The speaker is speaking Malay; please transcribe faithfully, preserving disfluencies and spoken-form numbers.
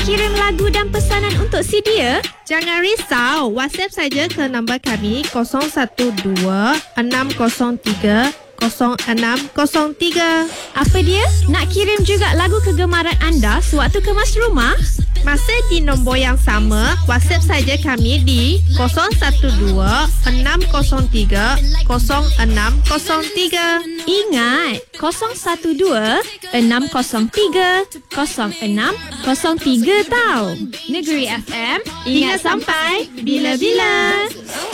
Kirim lagu dan pesanan untuk si dia? Jangan risau, WhatsApp saja ke nombor kami kosong satu dua enam kosong tiga kosong enam kosong tiga. Apa dia? Nak kirim juga lagu kegemaran anda sewaktu kemas rumah? Masih di nombor yang sama, WhatsApp saja kami di kosong satu dua enam kosong tiga kosong enam kosong tiga. Ingat, kosong satu dua enam kosong tiga kosong enam kosong tiga tau. Negeri F M, ingat sampai bila-bila.